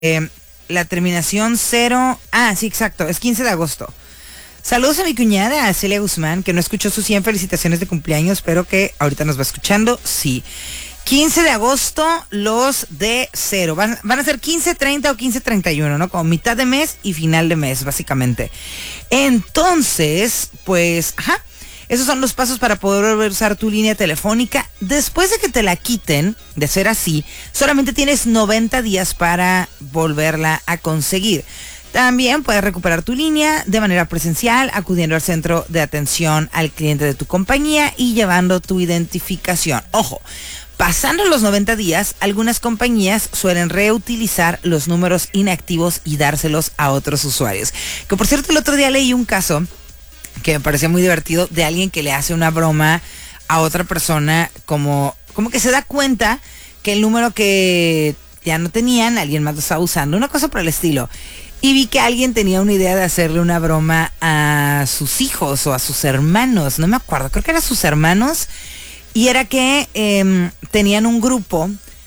La terminación 0. Ah, sí, exacto, es 15 de agosto. Saludos a mi cuñada, a Celia Guzmán, que no escuchó sus 100 felicitaciones de cumpleaños, pero que ahorita nos va escuchando, sí. 15 de agosto, los de 0. Van a ser 15-30 o 15-31, ¿no? Como mitad de mes y final de mes, básicamente. Entonces, pues, esos son los pasos para poder volver a usar tu línea telefónica. Después de que te la quiten, de ser así, solamente tienes 90 días para volverla a conseguir. También puedes recuperar tu línea de manera presencial, acudiendo al centro de atención al cliente de tu compañía y llevando tu identificación. Ojo, pasando los 90 días, algunas compañías suelen reutilizar los números inactivos y dárselos a otros usuarios. Que por cierto, el otro día leí un caso que me parecía muy divertido de alguien que le hace una broma a otra persona, como que se da cuenta que el número que ya no tenían, alguien más lo estaba usando, una cosa por el estilo. Y vi que alguien tenía una idea de hacerle una broma a sus hijos o a sus hermanos, no me acuerdo, creo que eran sus hermanos, y era que tenían un grupo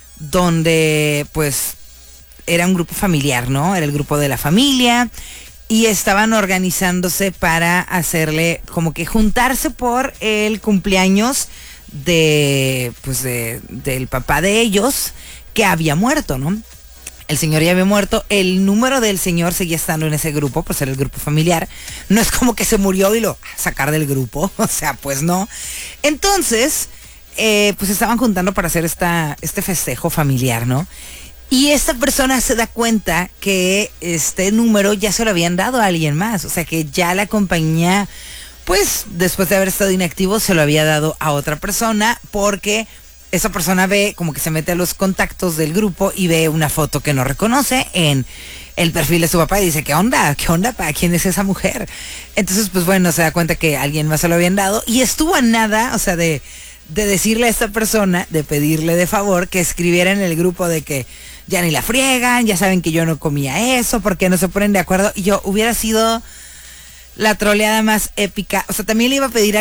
donde pues era un grupo familiar, ¿no? Era el grupo de la familia y estaban organizándose para hacerle como que juntarse por el cumpleaños del papá de ellos que había muerto, ¿no? El señor ya había muerto, el número del señor seguía estando en ese grupo, pues era el grupo familiar. No es como que se murió y lo sacar del grupo, o sea, pues no. Entonces, pues estaban juntando para hacer este festejo familiar, ¿no? Y esta persona se da cuenta que este número ya se lo habían dado a alguien más, o sea que ya la compañía, pues después de haber estado inactivo, se lo había dado a otra persona porque esa persona ve, como que se mete a los contactos del grupo y ve una foto que no reconoce en el perfil de su papá y dice, ¿qué onda? ¿Para quién es esa mujer? Entonces, pues bueno, se da cuenta que alguien más se lo habían dado y estuvo a nada, o sea, de decirle a esta persona, de pedirle de favor que escribiera en el grupo de que ya ni la friegan, ya saben que yo no comía eso, porque no se ponen de acuerdo. Y yo hubiera sido la troleada más épica. O sea, también le iba a pedir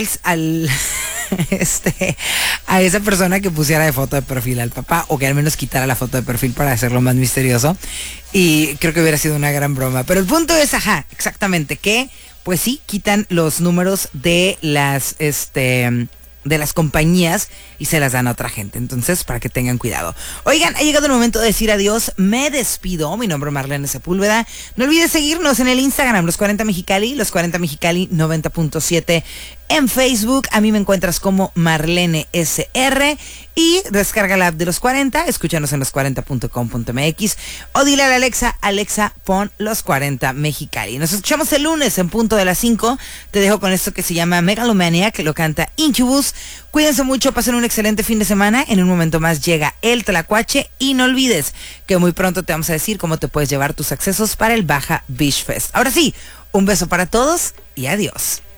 a esa persona que pusiera de foto de perfil al papá, o que al menos quitara la foto de perfil para hacerlo más misterioso, y creo que hubiera sido una gran broma. Pero el punto es, exactamente, que pues sí, quitan los números de las compañías y se las dan a otra gente. Entonces, para que tengan cuidado. Oigan, ha llegado el momento de decir adiós. Me despido. Mi nombre es Marlene Sepúlveda. No olvides seguirnos en el Instagram, Los 40 Mexicali, Los 40 Mexicali 90.7 en Facebook. A mí me encuentras como Marlene SR. Y descarga la app de Los 40. Escúchanos en los40.com.mx. O dile a la Alexa, pon Los 40 Mexicali. Nos escuchamos el lunes en punto de las 5. Te dejo con esto que se llama Megalomania, que lo canta Incubus. Cuídense mucho, pasen un excelente fin de semana. En un momento más llega el Tlacuache. Y no olvides que muy pronto te vamos a decir cómo te puedes llevar tus accesos para el Baja Beach Fest. Ahora sí, un beso para todos y adiós.